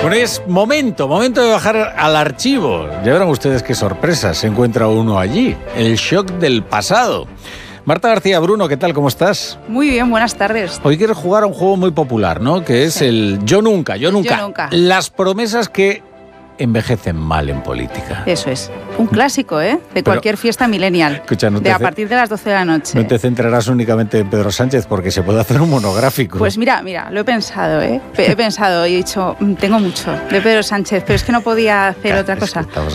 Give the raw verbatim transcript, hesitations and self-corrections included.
Bueno, es momento, momento de bajar al archivo. Ya verán ustedes qué sorpresa se encuentra uno allí. El shock del pasado. Marta García Bruno, ¿qué tal? ¿Cómo estás? Muy bien, buenas tardes. Hoy quieres jugar a un juego muy popular, ¿no? Que es sí. el Yo Nunca, Yo Nunca. Yo Nunca. Las promesas que envejecen mal en política. Eso es. Un clásico, ¿eh? De Pero, cualquier fiesta millennial. Escucha, no de a partir de las doce de la noche. No te centrarás únicamente en Pedro Sánchez porque se puede hacer un monográfico. Pues mira, mira, lo he pensado, ¿eh? He pensado y he dicho, tengo mucho de Pedro Sánchez, pero es que no podía hacer claro, otra cosa. Es que estamos